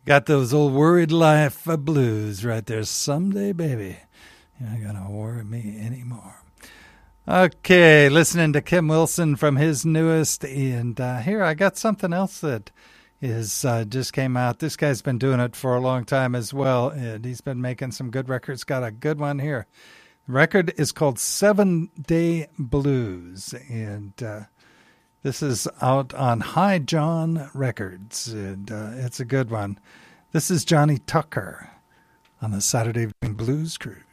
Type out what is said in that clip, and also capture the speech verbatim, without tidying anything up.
Got those old worried life blues right there. Someday, baby, you're not going to worry me anymore. Okay, listening to Kim Wilson from his newest. And uh, here I got something else that is uh, just came out. This guy's been doing it for a long time as well. And he's been making some good records. Got a good one here. The record is called Seven Day Blues. And uh, this is out on High John Records. And uh, it's a good one. This is Johnny Tucker on the Saturday Evening Blues Cruise.